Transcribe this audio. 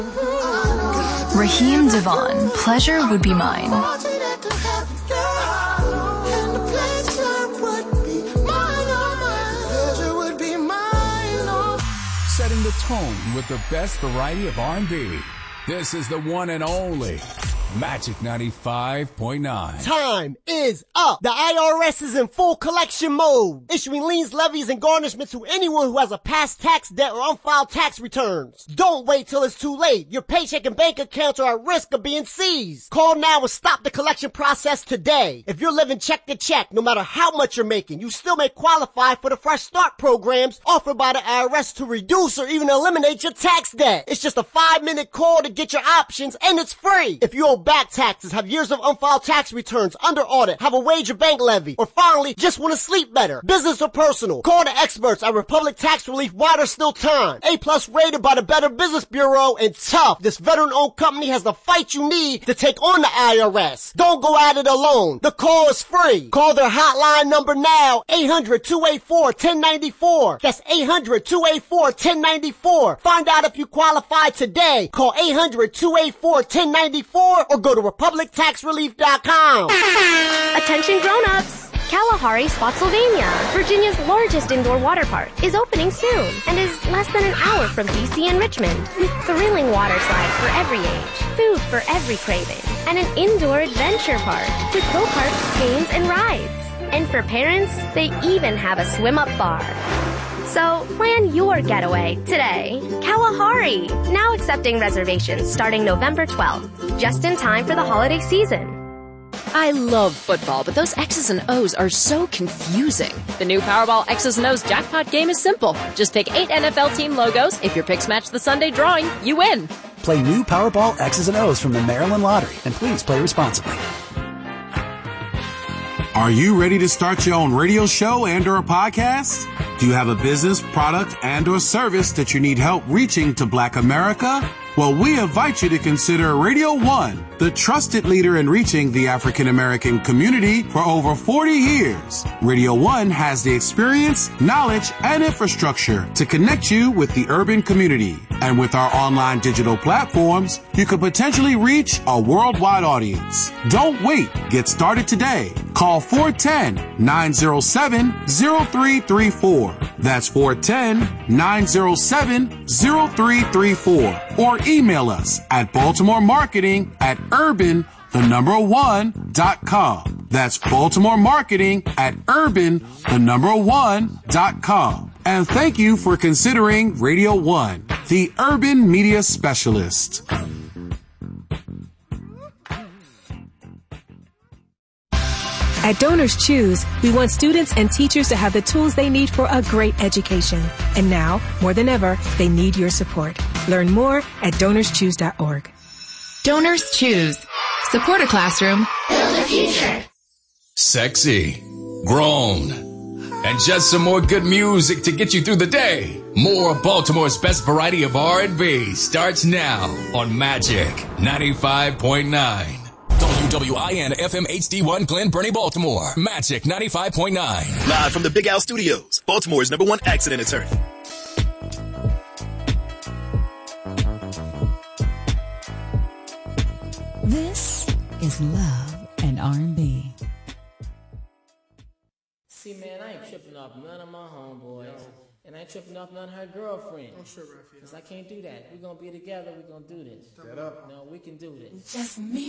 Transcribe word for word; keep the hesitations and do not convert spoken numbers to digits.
Raheem Devon, Pleasure Would Be Mine. Setting the tone with the best variety of R and B. This is the one and only Magic ninety-five point nine. Time is up. The I R S is in full collection mode, issuing liens, levies, and garnishments to anyone who has a past tax debt or unfiled tax returns. Don't wait till it's too late. Your paycheck and bank accounts are at risk of being seized. Call now and stop the collection process today. If you're living check to check, no matter how much you're making, you still may qualify for the Fresh Start programs offered by the I R S to reduce or even eliminate your tax debt. It's just a five-minute call to get your options, and it's free. If you owe back taxes, have years of unfiled tax returns, under audit, have a wage or bank levy, or finally just want to sleep better, business or personal, call the experts at Republic Tax Relief while there's still time. A plus rated by the Better Business Bureau, and tough. This veteran-owned company has the fight you need to take on the I R S. Don't go at it alone. The call is free. Call their hotline number now, eight hundred, two eight four, one zero nine four. That's eight hundred, two eight four, one zero nine four. Find out if you qualify today. Call eight hundred, two eight four, one zero nine four or go to republic tax relief dot com. Attention grown-ups! Kalahari Spotsylvania, Virginia's largest indoor water park, is opening soon and is less than an hour from D C and Richmond, with thrilling water slides for every age, food for every craving, and an indoor adventure park with go-karts, games, and rides. And for parents, they even have a swim-up bar. So plan your getaway today. Kalahari, now accepting reservations starting November twelfth, just in time for the holiday season. I love football, but those X's and O's are so confusing. The new Powerball X's and O's jackpot game is simple. Just pick eight N F L team logos. If your picks match the Sunday drawing, you win. Play new Powerball X's and O's from the Maryland Lottery, and please play responsibly. Are you ready to start your own radio show and or a podcast? Do you have a business, product, and or service that you need help reaching to Black America? Well, we invite you to consider Radio One, the trusted leader in reaching the African American community for over forty years. Radio One has the experience, knowledge, and infrastructure to connect you with the urban community. And with our online digital platforms, you could potentially reach a worldwide audience. Don't wait. Get started today. Call four one zero, nine zero seven, zero three three four. That's four one zero, nine zero seven, zero three three four. Or email us at Baltimore Marketing at urban, the number one, dot com. That's Baltimore Marketing at urban, the number one, dot com. And thank you for considering Radio One, the urban media specialist. At Donors Choose, we want students and teachers to have the tools they need for a great education. And now, more than ever, they need your support. Learn more at donors choose dot org. Donors Choose. Support a classroom. Build a future. Sexy. Grown. And just some more good music to get you through the day. More of Baltimore's best variety of R and B starts now on Magic ninety-five point nine. W W I N F M H D one Glen Burnie, Baltimore. Magic ninety-five point nine. Live from the Big Al Studios, Baltimore's number one accident attorney. This is Love and R and B. See, man, I ain't tripping off none of my homeboys. No. And I ain't tripping off none of her girlfriends. Oh, sure, Raphael. Because I can't do that. We're going to be together. We're going to do this. Set up. No, we can do this. Just me.